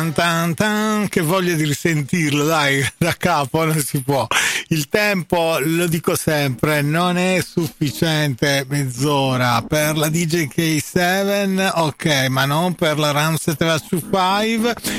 Tan, tan, che voglia di risentirlo, dai, da capo non si può. Il tempo, lo dico sempre, non è sufficiente mezz'ora per la DJ K7, ok, ma non per la Ramstedt 5.